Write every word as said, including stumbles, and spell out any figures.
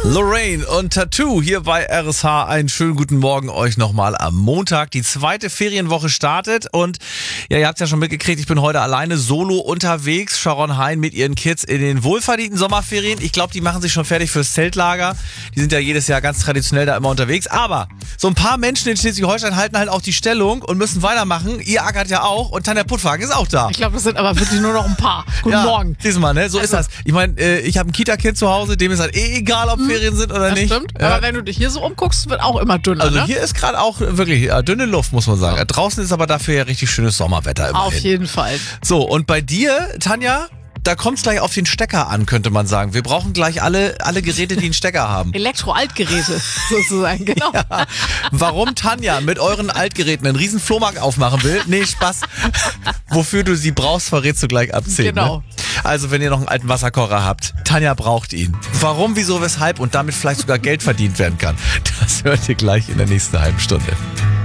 Lorraine und Tattoo hier bei R S H. Einen schönen guten Morgen euch nochmal am Montag. Die zweite Ferienwoche startet und ja, ihr habt es ja schon mitgekriegt, ich bin heute alleine solo unterwegs. Sharon Hein mit ihren Kids in den wohlverdienten Sommerferien. Ich glaube, die machen sich schon fertig fürs Zeltlager. Die sind ja jedes Jahr ganz traditionell da immer unterwegs. Aber so ein paar Menschen in Schleswig-Holstein halten halt auch die Stellung und müssen weitermachen. Ihr ackert ja auch und Tanja Puttwagen ist auch da. Ich glaube, das sind aber wirklich nur noch ein paar. Guten ja, Morgen. Siehst du mal, ne? So also, ist das. Ich meine, äh, ich habe ein Kita-Kind zu Hause, dem ist halt eh egal, ob Ferien sind oder das nicht. Stimmt. Ja. Aber wenn du dich hier so umguckst, wird auch immer dünner. Also ne? hier ist gerade auch wirklich ja, dünne Luft, muss man sagen. Draußen ist aber dafür ja richtig schönes Sommerwetter immerhin. Auf jeden Fall. So, und bei dir, Tanja, da kommt es gleich auf den Stecker an, könnte man sagen. Wir brauchen gleich alle, alle Geräte, die einen Stecker haben. Elektro-Altgeräte sozusagen, genau. Ja. Warum Tanja mit euren Altgeräten einen riesen Flohmarkt aufmachen will? Nee, Spaß. Wofür du sie brauchst, verrätst du gleich ab zehn. Genau. Ne? Also wenn ihr noch einen alten Wasserkocher habt, Tanja braucht ihn. Warum, wieso, weshalb und damit vielleicht sogar Geld verdient werden kann, das hört ihr gleich in der nächsten halben Stunde.